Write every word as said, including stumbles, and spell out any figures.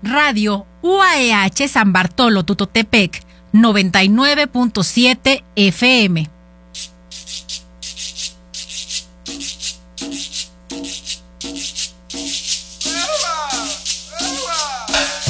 Radio U A E H San Bartolo Tutotepec noventa y nueve punto siete F M.